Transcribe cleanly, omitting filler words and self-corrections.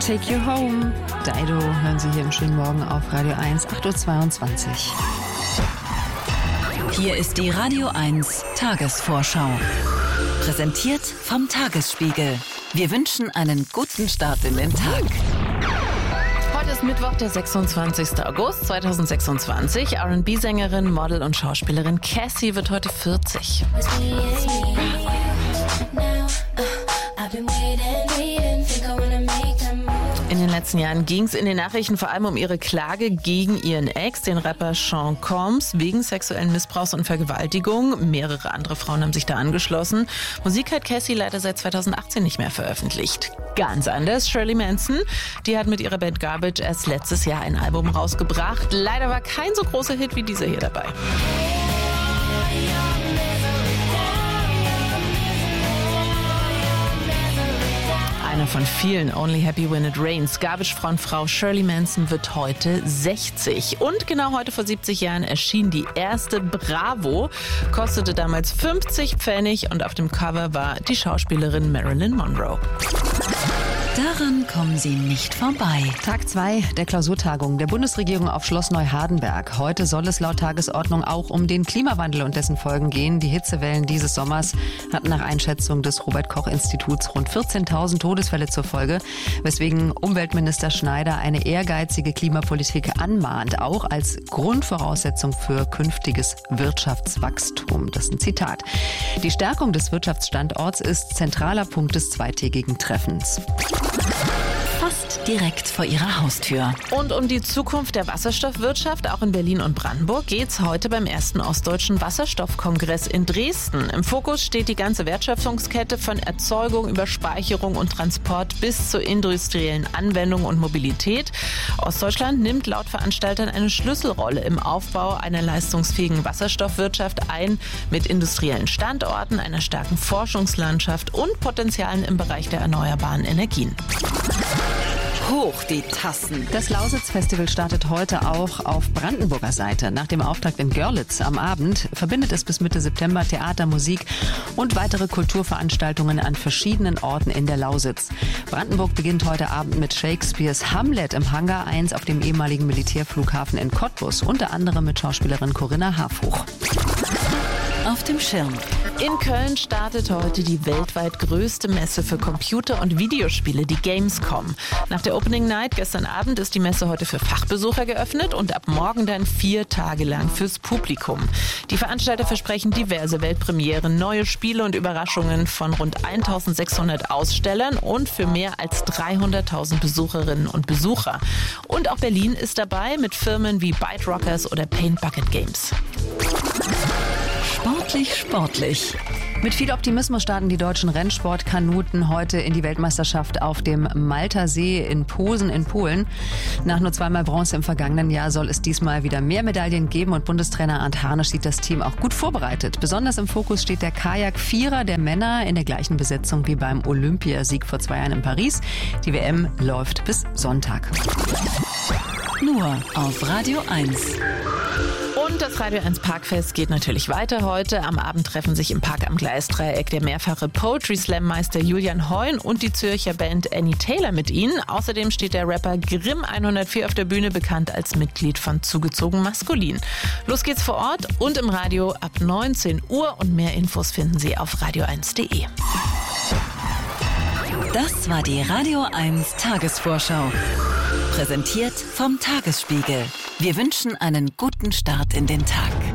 Take You Home. Dido hören Sie hier im schönen Morgen auf Radio 1, 8.22 Uhr. Hier ist die Radio 1 Tagesvorschau. Präsentiert vom Tagesspiegel. Wir wünschen einen guten Start in den Tag. Heute ist Mittwoch, der 26. August 2026. R&B-Sängerin, Model und Schauspielerin Cassie wird heute 40. In den letzten Jahren ging es in den Nachrichten vor allem um ihre Klage gegen ihren Ex, den Rapper Sean Combs, wegen sexuellen Missbrauchs und Vergewaltigung. Mehrere andere Frauen haben sich da angeschlossen. Musik hat Cassie leider seit 2018 nicht mehr veröffentlicht. Ganz anders Shirley Manson. Die hat mit ihrer Band Garbage erst letztes Jahr ein Album rausgebracht. Leider war kein so großer Hit wie dieser hier dabei. Einer von vielen Only Happy When It Rains. Garbage-Frontfrau Shirley Manson wird heute 60. Und genau heute vor 70 Jahren erschien die erste Bravo. Kostete damals 50 Pfennig und auf dem Cover war die Schauspielerin Marilyn Monroe. Daran kommen Sie nicht vorbei. Tag 2 der Klausurtagung der Bundesregierung auf Schloss Neuhardenberg. Heute soll es laut Tagesordnung auch um den Klimawandel und dessen Folgen gehen. Die Hitzewellen dieses Sommers hatten nach Einschätzung des Robert-Koch-Instituts rund 14.000 Todesfälle zur Folge, weswegen Umweltminister Schneider eine ehrgeizige Klimapolitik anmahnt, auch als Grundvoraussetzung für künftiges Wirtschaftswachstum. Das ist ein Zitat. Die Stärkung des Wirtschaftsstandorts ist zentraler Punkt des zweitägigen Treffens. Fast direkt vor Ihrer Haustür. Und um die Zukunft der Wasserstoffwirtschaft, auch in Berlin und Brandenburg, geht's heute beim ersten Ostdeutschen Wasserstoffkongress in Dresden. Im Fokus steht die ganze Wertschöpfungskette von Erzeugung über Speicherung und Transport bis zur industriellen Anwendung und Mobilität. Ostdeutschland nimmt laut Veranstaltern eine Schlüsselrolle im Aufbau einer leistungsfähigen Wasserstoffwirtschaft ein, mit industriellen Standorten, einer starken Forschungslandschaft und Potenzialen im Bereich der erneuerbaren Energien. Hoch die Tassen. Das Lausitz-Festival startet heute auch auf Brandenburger Seite. Nach dem Auftakt in Görlitz am Abend verbindet es bis Mitte September Theater, Musik und weitere Kulturveranstaltungen an verschiedenen Orten in der Lausitz. Brandenburg beginnt heute Abend mit Shakespeares Hamlet im Hangar 1 auf dem ehemaligen Militärflughafen in Cottbus, unter anderem mit Schauspielerin Corinna Harfuch. Auf dem Schirm. In Köln startet heute die weltweit größte Messe für Computer- und Videospiele, die Gamescom. Nach der Opening Night gestern Abend ist die Messe heute für Fachbesucher geöffnet und ab morgen dann 4 Tage lang fürs Publikum. Die Veranstalter versprechen diverse Weltpremieren, neue Spiele und Überraschungen von rund 1.600 Ausstellern und für mehr als 300.000 Besucherinnen und Besucher. Und auch Berlin ist dabei mit Firmen wie Byte Rockers oder Paint Bucket Games. Sportlich. Mit viel Optimismus starten die deutschen Rennsportkanuten heute in die Weltmeisterschaft auf dem Malter See in Posen in Polen. Nach nur 2-mal Bronze im vergangenen Jahr soll es diesmal wieder mehr Medaillen geben und Bundestrainer Arndt Harnisch sieht das Team auch gut vorbereitet. Besonders im Fokus steht der Kajak-Vierer der Männer in der gleichen Besetzung wie beim Olympiasieg vor 2 Jahren in Paris. Die WM läuft bis Sonntag. Nur auf Radio 1. Und das Radio 1 Parkfest geht natürlich weiter heute. Am Abend treffen sich im Park am Gleisdreieck der mehrfache Poetry Slam Meister Julian Heun und die Zürcher Band Annie Taylor mit ihnen. Außerdem steht der Rapper Grimm 104 auf der Bühne, bekannt als Mitglied von Zugezogen Maskulin. Los geht's vor Ort und im Radio ab 19 Uhr und mehr Infos finden Sie auf radio1.de. Das war die Radio 1 Tagesvorschau. Präsentiert vom Tagesspiegel. Wir wünschen einen guten Start in den Tag.